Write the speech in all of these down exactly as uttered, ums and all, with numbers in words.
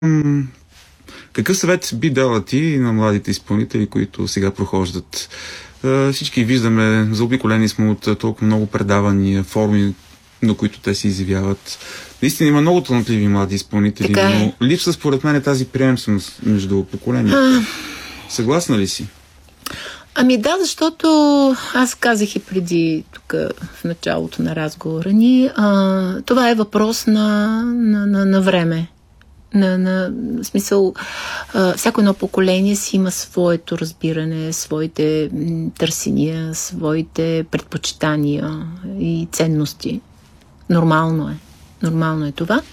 М, Какъв съвет би дала ти на младите изпълнители, които сега прохождат? Е, Всички виждаме, заобиколени сме от е, толкова много предавания, форми, на които те се изявяват. Наистина има много талантливи млади изпълнители, Така е. но липсва според мен тази приемственост между поколенията. Съгласна ли си? Ами да, защото аз казах и преди тук в началото на разговора ни, а, това е въпрос на, на, на, на време. На, на в смисъл, а, всяко едно поколение си има своето разбиране, своите м, търсения, своите предпочитания и ценности. Нормално е. Нормално е това.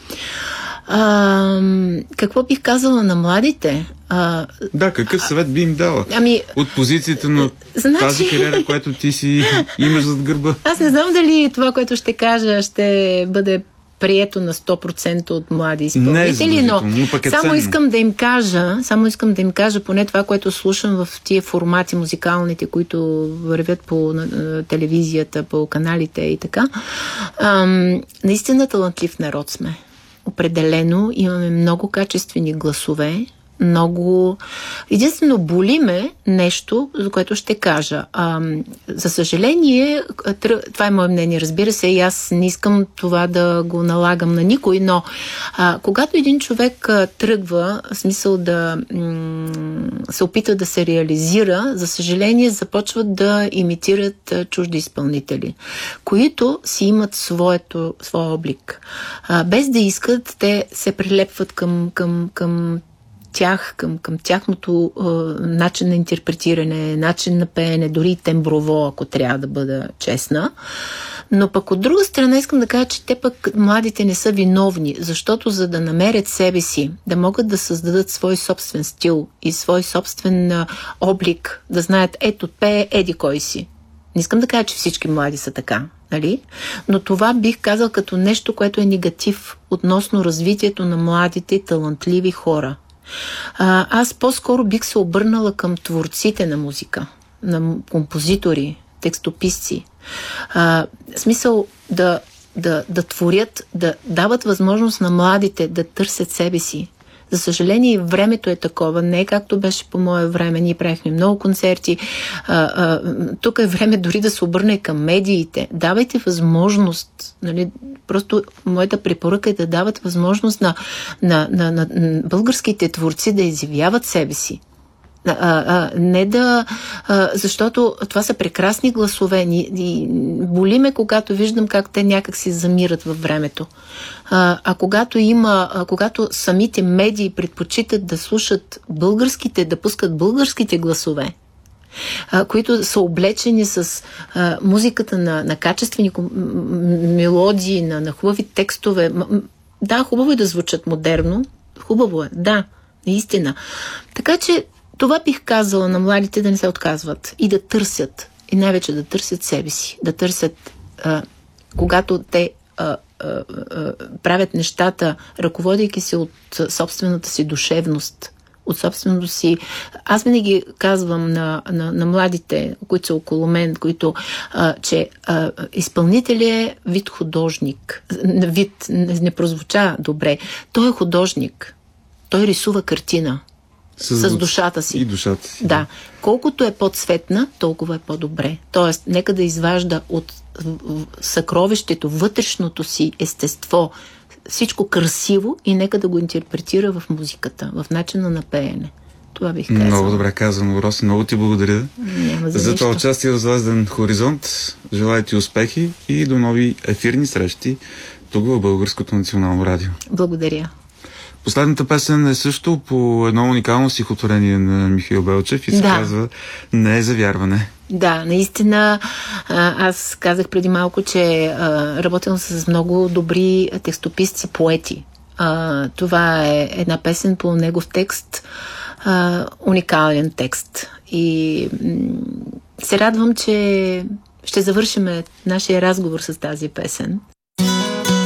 А, какво бих казала на младите? А, Да, какъв съвет би им дала? Ами, От позицията на значи... тази кариера, която ти си имаш зад гърба. Аз не знам дали това, което ще кажа, ще бъде прието на сто процента от млади изпълнители, но, но пък е само ценно. искам да им кажа, само искам да им кажа поне това, което слушам в тия формати музикалните, които вървят по на, телевизията, по каналите и така. Ам, наистина талантлив народ сме. Определено имаме много качествени гласове, много... Единствено боли ме нещо, за което ще кажа. А, за съжаление, това е мое мнение, разбира се, и аз не искам това да го налагам на никой, но а, когато един човек а, тръгва, в смисъл да м- се опита да се реализира, за съжаление започват да имитират а, чужди изпълнители, които си имат своето, своя облик. А, без да искат, те се прилепват към, към, към тях, към, към тяхното е, начин на интерпретиране, начин на пеене, дори и темброво, ако трябва да бъда честна. Но пък от друга страна искам да кажа, че те пък младите не са виновни, защото за да намерят себе си, да могат да създадат свой собствен стил и свой собствен е, облик, да знаят, ето, пее еди кой си. Не искам да кажа, че всички млади са така, нали? Но това бих казал като нещо, което е негатив относно развитието на младите и талантливи хора. А, аз по-скоро бих се обърнала към творците на музика, на композитори, текстописци. А, в смисъл да, да, да творят, да дават възможност на младите да търсят себе си. За съжаление, времето е такова. Не е както беше по мое време. Ние правихме много концерти. А, а, тук е време дори да се обърне към медиите. Давайте възможност. Нали, просто моята препоръка е да дават възможност на, на, на, на, на българските творци да изявяват себе си. А, а, не да... А, защото това са прекрасни гласове. И, и боли ме, когато виждам как те някак си замират във времето. А, а когато има... А, когато самите медии предпочитат да слушат българските, да пускат българските гласове, а, които са облечени с а, музиката на, на качествени мелодии, на, на хубави текстове. Да, хубаво е да звучат модерно. Хубаво е, да, наистина. Така че това бих казала на младите да не се отказват и да търсят, и най-вече да търсят себе си, да търсят, а, когато те а, а, а, правят нещата, ръководейки се от собствената си душевност, от собственото си... Аз винаги казвам на, на, на младите, които са около мен, които, а, че а, изпълнител е вид художник. Вид не, не прозвуча добре. Той е художник. Той рисува картина. С, с душата си. И душата си. Да. Колкото е по-цветна, толкова е по-добре. Тоест, нека да изважда от съкровището, вътрешното си естество, всичко красиво и нека да го интерпретира в музиката, в начина на пеене. Това бих казала. Много добре казано, Роси. Много ти благодаря за, за това участие в Звезден хоризонт. Желая ти успехи и до нови ефирни срещи тук в Българското национално радио. Благодаря. Последната песен е също по едно уникално стихотворение на Михаил Белчев и се да. казва "Не е за вярване". Да, наистина аз казах преди малко, че работим с много добри текстописци, поети. Това е една песен по негов текст, уникален текст. И се радвам, че ще завършим нашия разговор с тази песен.